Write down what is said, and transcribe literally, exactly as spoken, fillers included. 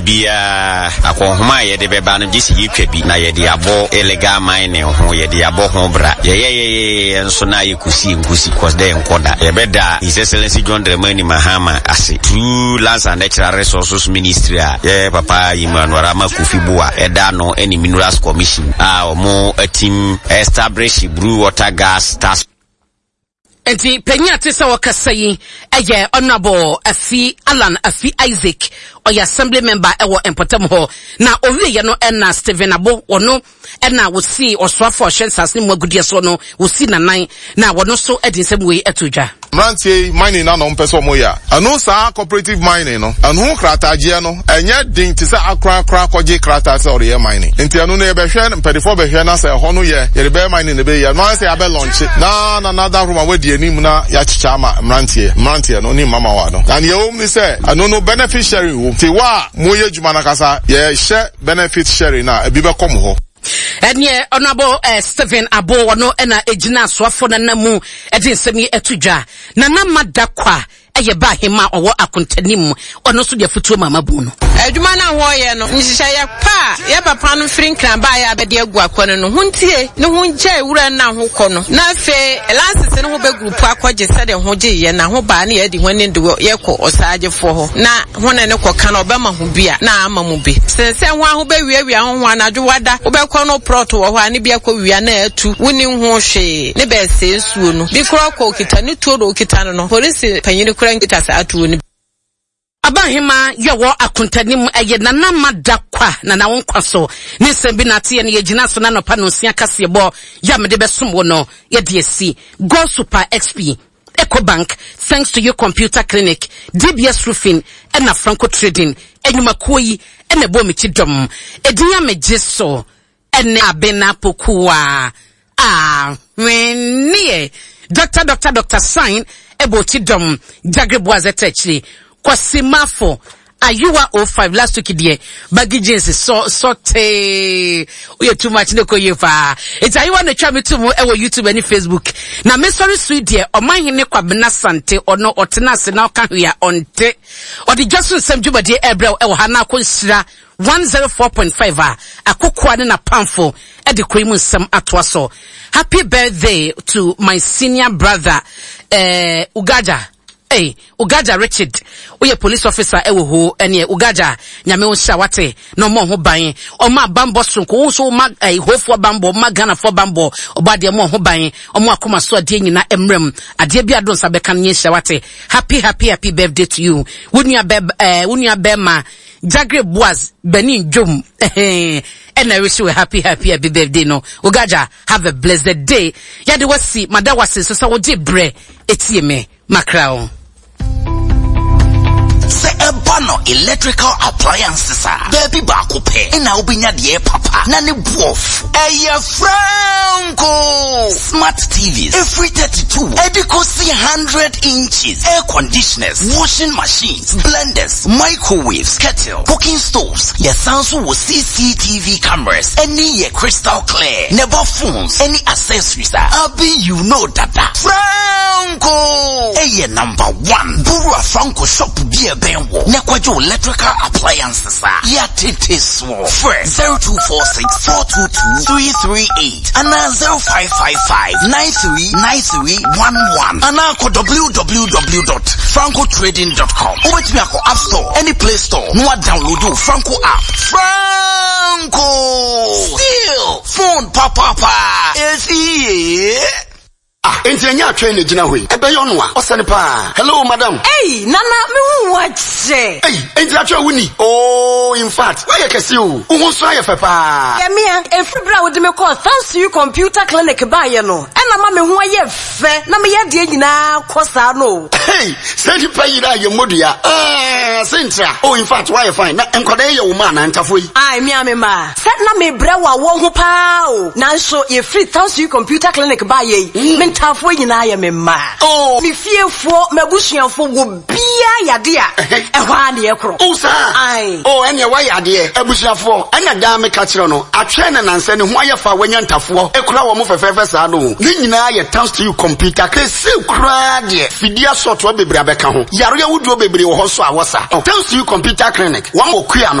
bibia akonhoma ye de beba no gisi yitwa bi na ye de abo illegal mining ho ye de abo ho bra ye ye ye enso na ye kusi nkusi cause de nkoda ye beda His Excellency John Dramani Mahama ase through Lands and Natural Resources Ministry ye papa Emmanuel Amakufiboa eda no any Minerals Commission ah omo a team establish Blue Water Gas Task. Enti penya tisa wakasayi eye honorable Afi Alan Afi Isaac oya assembly member ewo Empotam ho na owie ye no ena Stephen Abo ono ena wosi oswafo hwensase mu agudie so no wosi nanan na wono so edinsem we etodwa Mrantie mining na no mpeso moya anu sa cooperative mining no anu kratagie no enye din ti sa akra akra koje krata se ore mining enti anu na ye behwe mpedifo behwe na se ho no ye ye be mining ne be ye no se abe launch na na na da roma we enim na ya chicha ma mrantie mrantie no ni mama wa no and ye om ni say anu no beneficiary wo ti wa moye juma na kasa ye share benefit sharing na ebi be kom ho enye honorable uh, Stephen Abo wono ena ejina soafo na namu edinsemi etudwa na na madakwa eye ba hema owo akontanim ono so de futuo mama bu no adwuma na ho ye no nhihya ye pa ye papa no firi nkran ba ya abede agu akone no huntie ne hunje wura na ho kɔ no na fe elasese ne ho be group akɔgye sɛde ho gye ye na ho ba na ye di hwani de ye kɔ osaagefo ho na ho na ne kɔ kana obema ho bia na ama mu bi sense ho aho be wiawia ho ho anadwo wada obekɔ no prot wo ho ani bia kɔ wia na atu woni ho hwe ne be se nsuo no bi kɔ kɔ kita ne tuo do kita no police panyini kura nkita sa atu ni Abahima yawo akontanim eye nana madakwa na na wonkwa so ne sembi na tie ne yegina so na no pa no sia kase bo ya me de besom wo no ye de esi Go Super X P EcoBank thanks to your computer clinic D B S Roofing and na Franco Trading enyuma koyi ene bo mi chidom edinya meje so ene abena pokuwa ah wenie Doctor Doctor Doctor Sign ebo chidom Jagreboise techli Kwasimafo Ayuwa oh five last week die bagi jeans so so te oye too much ne koye fa it's Ayuwa na twa me to mo ewo YouTube and Facebook na me sorry sweet die omanhene kwabena sante ono otena se na ka hwea onte odi Johnson semjuba die ebrel ewo ha na konsira one oh four point five a akokwa ne na pamfo e de koimu nsem atoa so. Happy birthday to my senior brother eh Ugaja. Hey, Ugaja Richard, oye police officer ewo ho ene Ugaja nyame wo sha wate no mo ho ban o ma bambo sonko wo so ma eh hofo bambo ma Ghana fo bambo obade mo ho ban o mo akoma so ade nyina emrem ade bia don sa beka nye sha wate. Happy happy happy birthday to you wunia be eh wunia be ma Jagreboise Benin Jom eh and I wish you a happy happy happy birthday no Ugaja have a blessed day ya de wasi madawase so sa wo de bre etie me makrao Se ebano electrical appliances are baby bakupe ina ubinya die papa na ne buof eye Franco smart T Vs every thirty-two edicosi one hundred inches air conditioners washing machines blenders microwaves kettle cooking stoves your sounds with C C T V cameras any ye crystal clear never phones any accessories are be you know that Franco eye number one Burua Franco shop beer benwo nekwajo electrical appliances are ya titis wo first zero two four six four two two three three eight and zero five five five nine three nine three one one and now w w w dot franco trading dot com or with me at App Store any Play Store no download the Franco app. Franco still phone papa papa is here. Ah, engineer train the gina hui. Ebe yo nwa. Osane pa. Hello, madam. Hey, nana, me hu wache. Hey, engineer train wuni. Oh, in fact, why you can see you? Who wants to fe pa? Yeah, me ah. Every bra with me call thanks to you computer clinic ba ye no. E na ma me hu aye fe. Na me ye de nyina kosa no. Hey, say you pay you your modua. Ah, Sintra. Oh, in fact, why you fine? Na enkode ye woman na ntafoi. Ai, me a me ma. Set na me bra wa wo ho pa o. Nanso ye free thanks to you computer clinic ba ye. Tafo nyina ya me ma oh mi fiefo mabusuanfo wo bia yade a ehwa na ye kro oh sa ai oh ene wa yade abusuafo anya da me ka kire no atwe na nanse ne ho ayefa wanya ntafo ekura wo mo fefefe sa no ni nyina ye thanks to you computer ke se kura de fidia software bebre abeka ho yaro ya wuduo bebre wo ho so awosa thanks to you computer clinic wa mo kua no